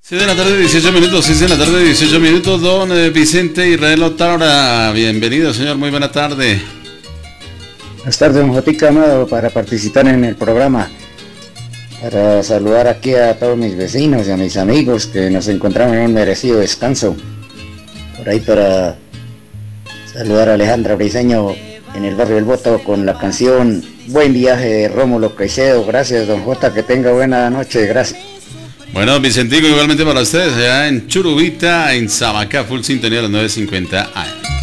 6 de la tarde, 18 minutos, 6 de la tarde, 18 minutos, don Vicente Israel Otaura, bienvenido señor, muy buena tarde. Buenas tardes, don Jotica Amado, para participar en el programa, para saludar aquí a todos mis vecinos y a mis amigos que nos encontramos en un merecido descanso, por ahí para saludar a Alejandra Briceño en el barrio del Voto con la canción Buen Viaje de Rómulo Caicedo. Gracias, don Jota, que tenga buena noche, gracias. Bueno, Vicentico, igualmente para ustedes, allá en Churubita, en Samacá, full sintonía a las 9:50 AM.